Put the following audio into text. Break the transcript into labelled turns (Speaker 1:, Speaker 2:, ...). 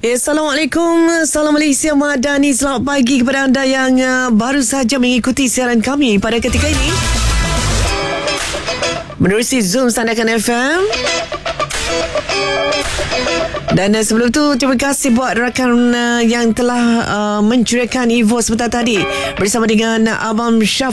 Speaker 1: Assalamualaikum, Salam Malaysia Madani. Selamat pagi kepada anda yang baru saja mengikuti siaran kami pada ketika ini menerusi Zoom Sandakan FM. Dan sebelum tu, terima kasih buat rakan yang telah mencuriakan Evo sebentar tadi bersama dengan Abang Syaf